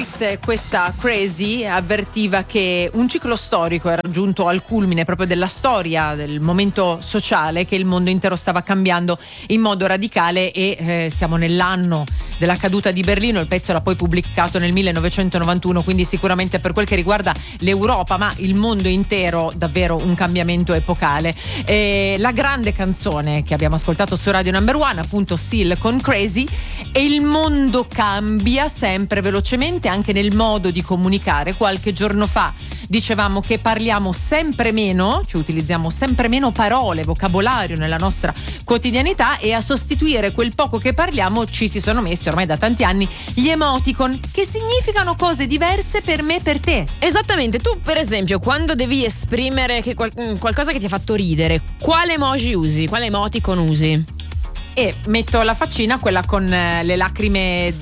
Questa Crazy avvertiva che un ciclo storico era giunto al culmine proprio della storia, del momento sociale, che il mondo intero stava cambiando in modo radicale e siamo nell'anno della caduta di Berlino. Il pezzo l'ha poi pubblicato nel 1991, quindi sicuramente per quel che riguarda l'Europa, ma il mondo intero, davvero un cambiamento epocale. La grande canzone che abbiamo ascoltato su Radio Number One, appunto Seal con Crazy, e il mondo cambia sempre velocemente anche nel modo di comunicare. Qualche giorno fa dicevamo che parliamo sempre meno, ci utilizziamo sempre meno parole, vocabolario nella nostra quotidianità, e a sostituire quel poco che parliamo ci si sono messi ormai da tanti anni gli emoticon, che significano cose diverse per me e per te. Esattamente. Tu per esempio quando devi esprimere qualcosa che ti ha fatto ridere, quale emoji usi? Quale emoticon usi? E metto la faccina, quella con le lacrime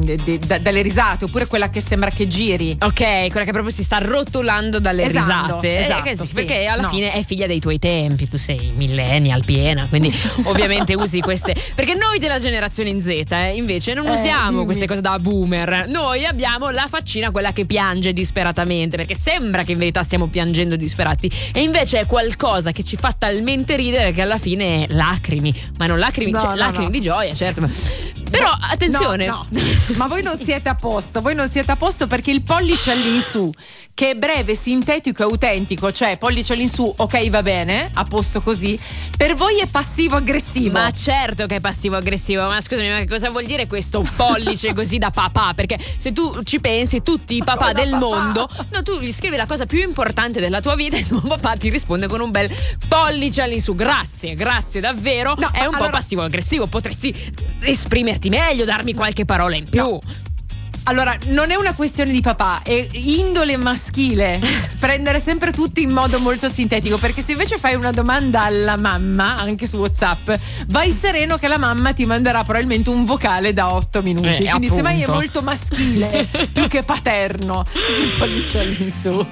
dalle risate, oppure quella che sembra che giri. Ok, quella che proprio si sta rotolando dalle risate. Esatto, sì, perché alla fine è figlia dei tuoi tempi. Tu sei millennial piena, quindi ovviamente usi queste. Perché noi della generazione Z invece non usiamo queste cose da boomer. Noi abbiamo la faccina, quella che piange disperatamente, perché sembra che in verità stiamo piangendo disperati, e invece è qualcosa che ci fa talmente ridere che alla fine è lacrimi. Ma non lacrimi, lacrimi di gioia, certo. Però attenzione, no. Ma voi non siete a posto, perché il pollice all'insù, che è breve, sintetico e autentico, cioè pollice all'insù, ok, va bene, a posto così, per voi è passivo-aggressivo. Ma certo che è passivo-aggressivo, ma scusami, ma che cosa vuol dire questo pollice così da papà? Perché se tu ci pensi, tutti i papà del mondo, no, tu gli scrivi la cosa più importante della tua vita e tuo papà ti risponde con un bel pollice all'insù. Grazie davvero. No, è un po' passivo-aggressivo, potresti esprimerti meglio, darmi qualche parola in più. No. Allora, non è una questione di papà, è indole maschile prendere sempre tutto in modo molto sintetico, perché se invece fai una domanda alla mamma, anche su WhatsApp, vai sereno che la mamma ti manderà probabilmente un vocale da 8 minuti. Quindi appunto. semmai è molto maschile più che paterno. Un pollice all'insù.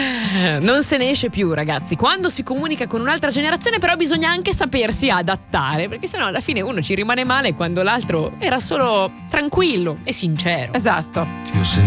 Non se ne esce più, ragazzi. Quando si comunica con un'altra generazione, però bisogna anche sapersi adattare, perché sennò alla fine uno ci rimane male quando l'altro era solo tranquillo e sincero. Esatto.